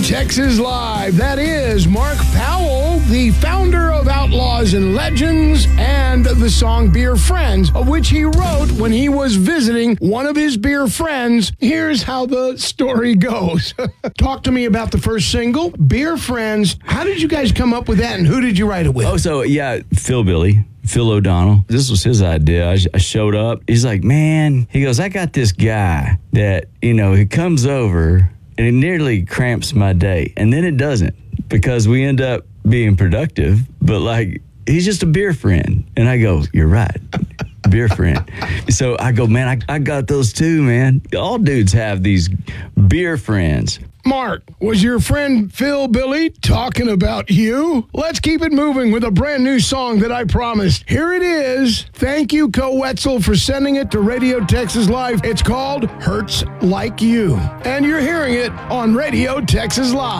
Texas Live. That is Mark Powell, the founder of Outlaws and Legends, and the song Beer Friends, of which he wrote when he was visiting one of his beer friends. Here's how the story goes. Talk to me about the first single, Beer Friends. How did you guys come up with that, and who did you write it with? Oh, so yeah, Phil O'Donnell. This was his idea. I showed up. He's like, man, he goes, I got this guy that, he comes over and it nearly cramps my day. And then it doesn't, because we end up being productive, but he's just a beer friend. And I go, you're right. Beer friend. So I go, man, I got those too, man. All dudes have these beer friends. Mark, was your friend Phil Billy talking about you? Let's keep it moving with a brand new song that I promised. Here it is. Thank you, Co Wetzel, for sending it to Radio Texas Live. It's called Hurts Like You. And you're hearing it on Radio Texas Live.